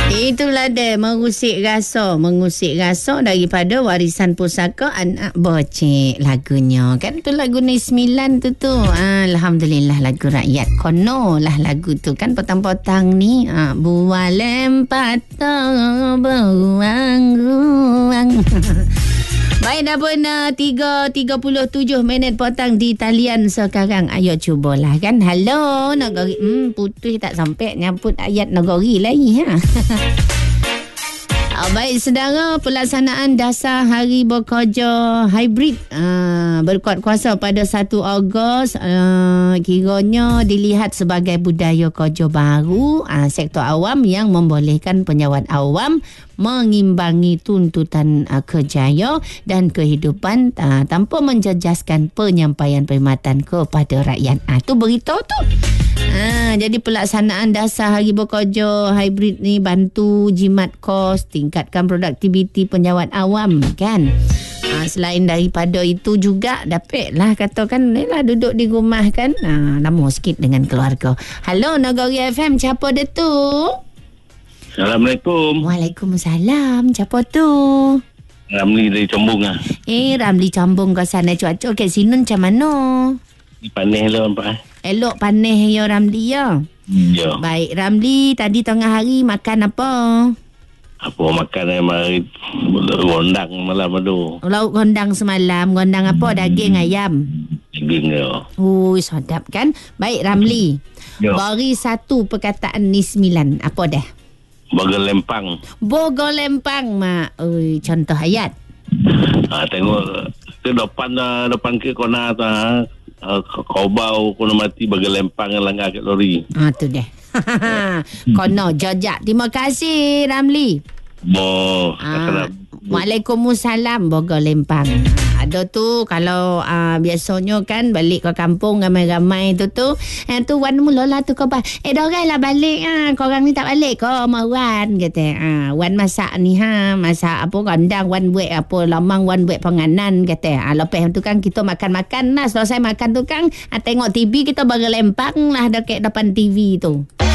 Itulah dia mengusik rasa daripada warisan pusaka anak bocik lagunya. Kan tu lagu ni 9 tu. Alhamdulillah lagu rakyat kono lah lagu tu kan petang-petang ni. Buah lempat beruang-ruang. Baik, dah pun 3:37 minit petang di talian sekarang. Ayo cubalah kan. Halo Nagori. Putus tak sampai nyambut ayat Nagori lagi ha. Baik saudara, pelaksanaan dasar Hari Bekerja Hybrid berkuat kuasa pada 1 Ogos kiranya dilihat sebagai budaya kerja baru sektor awam yang membolehkan penjawat awam mengimbangi tuntutan kerjaya dan kehidupan tanpa menjejaskan penyampaian perkhidmatan kepada rakyat. Tu beritahu tu. Jadi pelaksanaan dasar Hari Bekerja Hybrid ni bantu jimat kos, tingkatkan produktiviti penjawat awam kan. Selain daripada itu juga dapatlah katakan lah duduk di rumah kan. Lama sikit dengan keluarga. Halo Nagori FM, siapa dia tu? Assalamualaikum. Waalaikumsalam. Siapa tu? Ramli dari Cambung lah. Ramli Cambung ke sana cuaca kat sini macam mana? Panih lah nampak. Elok panih ya Ramli ya. Ya. Baik Ramli, tadi tengah hari makan apa? Apa makan mari gondang malam tu. Lauk gondang semalam. Gondang apa? Daging ayam. Daging ya. Sedap kan? Baik Ramli. Ya. Bagi satu perkataan ni 9. Apa dah? Bogor Lempang. Bogor Lempang mak. Contoh ayat. Tengok ke depan ke kona tu kau bau kena mati Bogor Lempang langgar kat lori. Tu deh. Kono jajak. Terima kasih Ramli. Waalaikumsalam Bogor Lempang. Ada tu kalau biasanya kan balik ke kampung ramai-ramai tu tu Wan mulalah tu kau dorang lah balik korang ni tak balik kau sama Wan kata. Wan masak ni masak apa gondang Wan buat apa lamang Wan buat penganan kata. Lepas tu kan kita makan-makan lah selesai makan tu kan tengok TV kita Bogor Lempang lah dekat depan TV tu.